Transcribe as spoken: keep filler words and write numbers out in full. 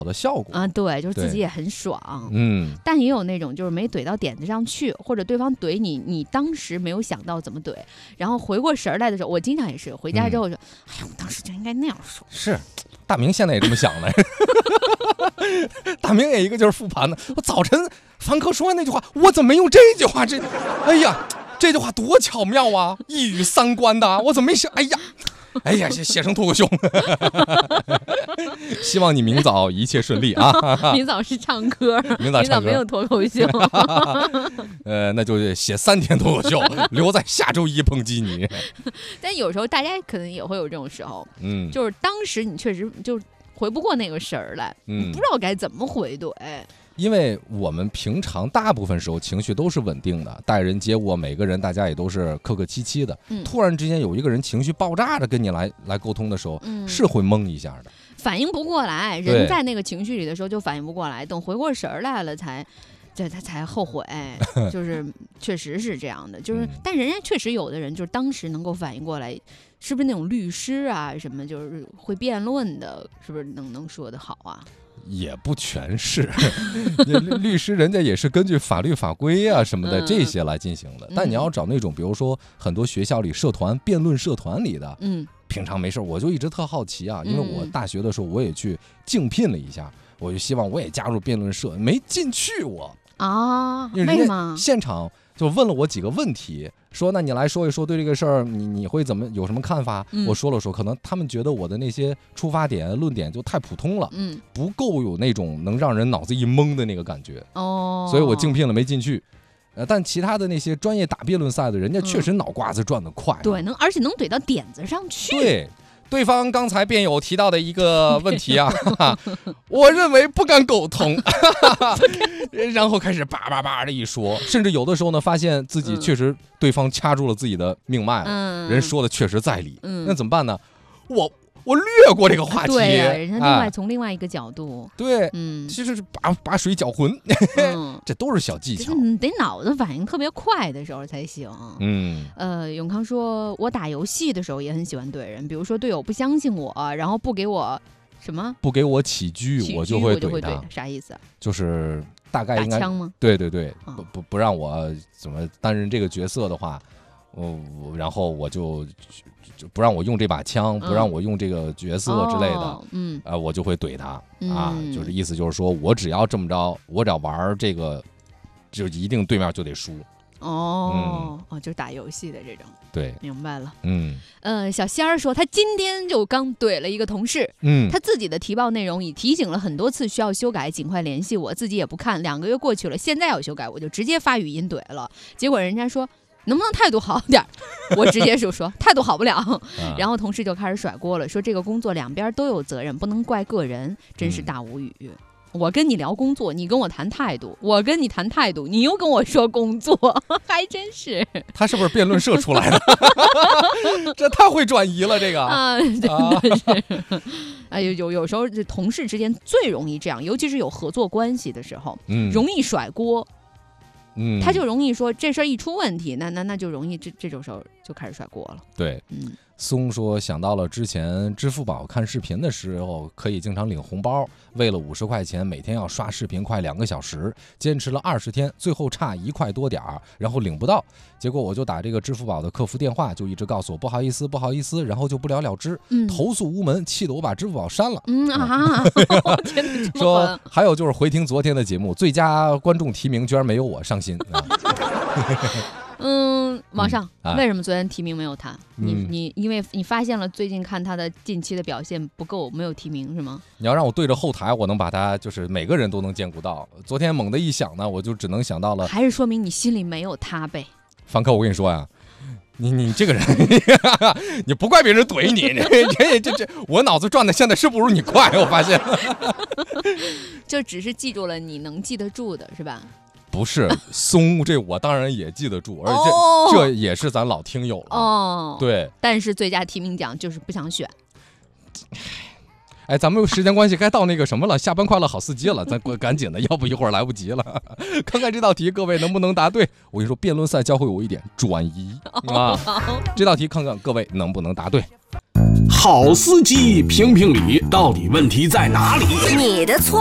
的效果啊，对，就是自己也很爽， 嗯， 但也有那种就是没怼到点子上去，或者对方怼你，你当时没有想到怎么怼，然后回过神来的时候，我经常也是回家之后说，嗯、哎呀，我当时就应该那样说。 是，大明现在也这么想的。大明也一个就是复盘的，我早晨凡客说完那句话，我怎么没用这句话？这，哎呀，这句话多巧妙啊，一语三关的，我怎么没想？哎呀。哎呀，写写成脱口秀，希望你明早一切顺利啊！ 明早是唱歌， 明早唱歌没有脱口秀。 呃，那就写三天脱口秀，留在下周一抨击你。 但有时候大家可能也会有这种时候， 嗯， 就是当时你确实就回不过那个神儿来，嗯，不知道该怎么回怼。 因为我们平常大部分时候情绪都是稳定的，待人接物每个人大家也都是客客气气的、嗯、突然之间有一个人情绪爆炸的跟你来来沟通的时候、嗯、是会懵一下的， 反应不过来，人在那个情绪里的时候就反应不过来，等回过神儿来了才这他才后悔，就是确实是这样的，就是、嗯、但人家确实有的人就是当时能够反应过来，是不是那种律师啊什么就是会辩论的，是不是能能说得好啊？ 也不全是律师人家也是根据法律法规啊什么的、嗯、这些来进行的，但你要找那种比如说很多学校里社团辩论社团里的，嗯，平常没事我就一直特好奇啊，因为我大学的时候我也去竞聘了一下，我就希望我也加入辩论社，没进去我啊，为什么？ 现场就问了我几个问题，说那你来说一说对这个事儿你你会怎么有什么看法、嗯、我说了说，可能他们觉得我的那些出发点论点就太普通了，嗯，不够有那种能让人脑子一懵的那个感觉，哦，所以我竞聘了没进去。呃，但其他的那些专业打辩论赛的人家确实脑瓜子转得快、啊嗯、 对，能而且能怼到点子上去。 对，对方刚才辩友提到的一个问题啊，我认为不敢苟同，然后开始叭叭叭的一说，甚至有的时候呢，发现自己确实对方掐住了自己的命脉了，嗯、人说的确实在理，嗯、那怎么办呢？我我略过这个话题， 对、啊，人家另外、哎、从另外一个角度， 对，嗯，其实是把把水搅浑，嗯、这都是小技巧， 你得脑子反应特别快的时候才行。嗯，呃，永康说，我打游戏的时候也很喜欢怼人，比如说队友不相信我，然后不给我什么， 不给我起居， 起居我就会怼他， 啥意思？ 就是大概应该打枪吗？ 对对对，哦、不不不让我怎么担任这个角色的话。哦，然后我就就不让我用这把枪，不让我用这个角色之类的，哦、嗯，啊、呃，我就会怼他、嗯、啊，就是意思就是说我只要这么着，我只要玩这个，就一定对面就得输。 哦、嗯、哦，就是打游戏的这种， 对， 明白了。 嗯， 呃，小仙儿说他今天就刚怼了一个同事，嗯，他自己的提报内容已提醒了很多次需要修改，尽快联系我，自己也不看，两个月过去了，现在要修改，我就直接发语音怼了，结果人家说。能不能态度好点？我直接就说态度好不了，然后同事就开始甩锅了，说这个工作两边都有责任，不能怪个人，真是大无语。嗯、我跟你聊工作，你跟我谈态度；我跟你谈态度，你又跟我说工作，还真是。 他是不是辩论社出来的？这太会转移了，这个啊，真的是。哎，有有时候这同事之间最容易这样，尤其是有合作关系的时候，嗯，容易甩锅。嗯，他就容易说这事儿一出问题，那那那就容易这这种时候就开始甩锅了。 对，嗯，松说想到了之前支付宝看视频的时候，可以经常领红包，为了五十块钱每天要刷视频快两个小时，坚持了二十天，最后差一块多点儿，然后领不到，结果我就打这个支付宝的客服电话，就一直告诉我不好意思不好意思，然后就不了了之，嗯、投诉无门，气得我把支付宝删了。 嗯啊， 说还有就是回听昨天的节目，最佳观众提名居然没有我，伤心。啊嗯，王上、嗯啊，为什么昨天提名没有他？你你因为你发现了最近看他的近期的表现不够，没有提名是吗？ 你要让我对着后台，我能把他就是每个人都能兼顾到。昨天猛地一想呢，我就只能想到了， 还是说明你心里没有他呗？ 方克，我跟你说呀、啊，你你这个人，你不怪别人怼你，这这这，我脑子转的现在是不如你快，我发现。 就只是记住了你能记得住的是吧？ 不是松，这我当然也记得住，而且这、哦、这也是咱老听友了。哦，对。 但是最佳提名奖就是不想选。 哎，咱们时间关系该到那个什么了，下班快乐好司机了，咱赶紧的，要不一会儿来不及了。看看这道题，各位能不能答对？我跟你说，辩论赛教会我一点转移啊。这道题看看各位能不能答对。 好司机评评理，到底问题在哪里？ 你的错。